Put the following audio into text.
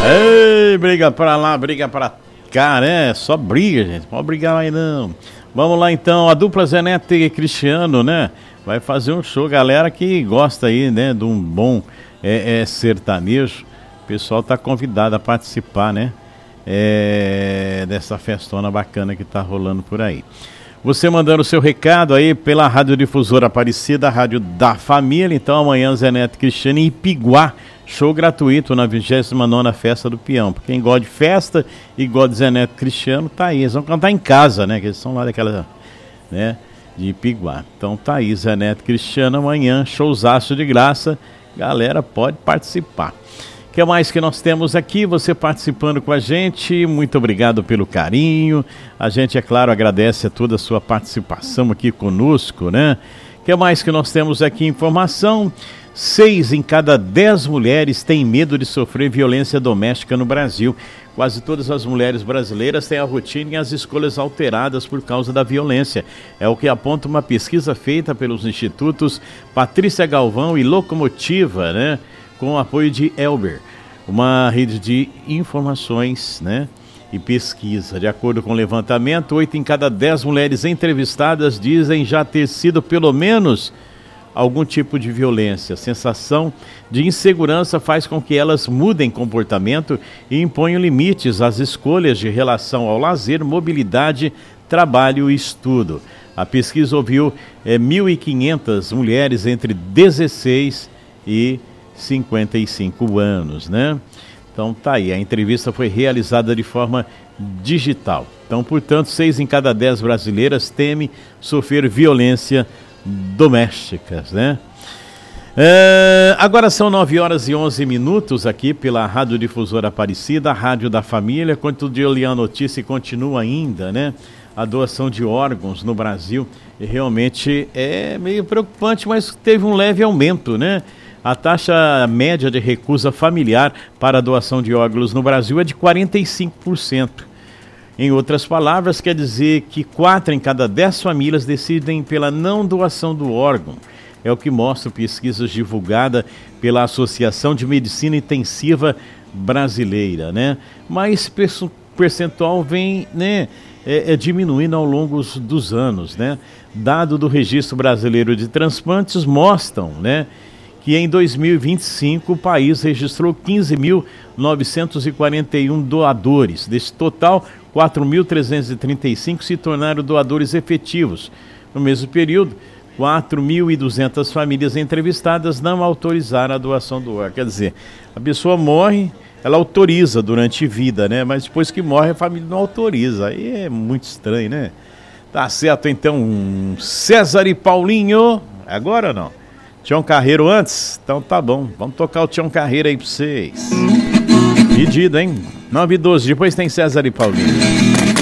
Ei, briga pra lá, briga pra cá, né? Só briga, gente. Pode brigar aí não. Vamos lá então, a dupla Zeneto e Cristiano, né? Vai fazer um show, galera que gosta aí, né? De um bom sertanejo. O pessoal tá convidado a participar, né? Dessa festona bacana que tá rolando por aí. Você mandando o seu recado aí pela Rádio Difusora Aparecida, a Rádio da Família. Então amanhã Zeneto e Cristiano em Ipiguá, show gratuito na 29ª Festa do Peão. Pra quem gosta de festa e gosta de Zeneto e Cristiano, tá aí. Eles vão cantar em casa, né? Que eles são lá daquela, né? De Ipiguá. Então tá aí, Zeneto e Cristiano amanhã, showzaço de graça. Galera, pode participar. O que mais que nós temos aqui? Você participando com a gente, muito obrigado pelo carinho. A gente, é claro, agradece a toda a sua participação aqui conosco, né? O que mais que nós temos aqui? Informação: 6 em cada 10 mulheres têm medo de sofrer violência doméstica no Brasil. Quase todas as mulheres brasileiras têm a rotina e as escolhas alteradas por causa da violência. É o que aponta uma pesquisa feita pelos institutos Patrícia Galvão e Locomotiva, né? Com o apoio de Elber, uma rede de informações, né, e pesquisa. De acordo com o levantamento, 8 em cada 10 mulheres entrevistadas dizem já ter sido pelo menos algum tipo de violência. A sensação de insegurança faz com que elas mudem comportamento e imponham limites às escolhas de relação ao lazer, mobilidade, trabalho e estudo. A pesquisa ouviu 1.500 mulheres entre 16 e 55 anos, né? Então tá aí, a entrevista foi realizada de forma digital. Então, portanto, 6 em cada 10 brasileiras temem sofrer violência doméstica, né? Agora são 9h11 aqui pela Rádio Difusora Aparecida, a Rádio da Família. Quanto de olhar a notícia e continua ainda, né? A doação de órgãos no Brasil realmente é meio preocupante, mas teve um leve aumento, né? A taxa média de recusa familiar para a doação de órgãos no Brasil é de 45%. Em outras palavras, quer dizer que 4 em cada 10 famílias decidem pela não doação do órgão. É o que mostra pesquisas divulgadas pela Associação de Medicina Intensiva Brasileira, né? Mas o percentual vem, né, diminuindo ao longo dos anos, né? Dado do Registro Brasileiro de Transplantes mostram, né, que em 2025 o país registrou 15.941 doadores. Desse total, 4.335 se tornaram doadores efetivos. No mesmo período, 4.200 famílias entrevistadas não autorizaram a doação do órgão. Quer dizer, a pessoa morre, ela autoriza durante vida, né? Mas depois que morre, a família não autoriza. Aí é muito estranho, né? Tá certo, então, César e Paulinho, agora ou não? Tião Carreiro antes? Então tá bom, vamos tocar o Tião Carreiro aí pra vocês. Pedido, hein? 9h12, depois tem César e Paulinho.